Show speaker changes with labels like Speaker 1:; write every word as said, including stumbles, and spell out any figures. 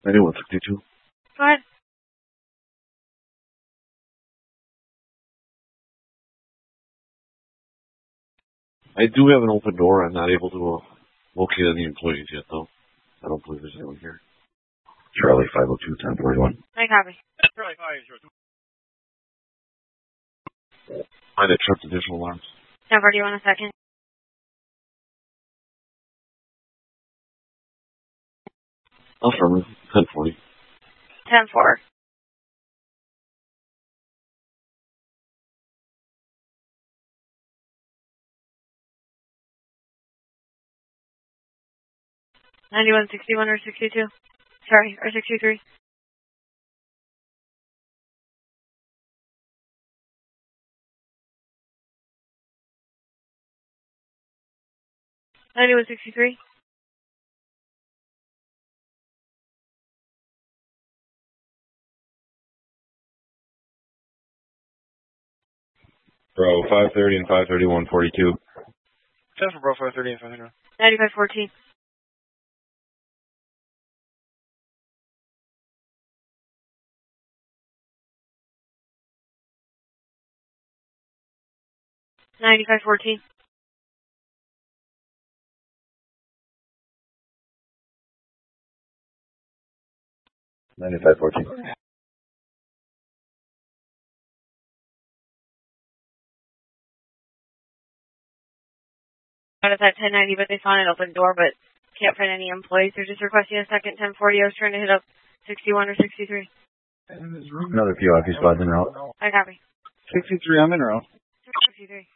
Speaker 1: ninety-one sixty-two.
Speaker 2: Go ahead.
Speaker 1: I do have an open door. I'm not able to uh, locate any employees yet, though. I don't believe there's anyone here.
Speaker 3: Charlie five oh two, ten forty-one.
Speaker 2: I copy.
Speaker 4: Charlie five oh two.
Speaker 1: Find it tripped additional alarms.
Speaker 2: ten forty-one a second.
Speaker 1: Affirmative. ten forty.
Speaker 2: ten four. ninety-one sixty-one or sixty-two? Sorry, or sixty-three? ninety-one sixty-three?
Speaker 3: Bro, five thirty and five thirty-one forty-two.
Speaker 4: ten for bro, five thirty and five thirty-one.
Speaker 2: ninety-five fourteen. ninety-five fourteen.
Speaker 3: ninety-five fourteen.
Speaker 2: Out of that ten ninety, but they found an open door, but can't find any employees. They're just requesting a second ten forty. I was trying to hit up sixty-one or sixty-three.
Speaker 3: Another P O F squad's en route.
Speaker 2: I copy.
Speaker 4: sixty-three, I'm in route.
Speaker 2: sixty-three.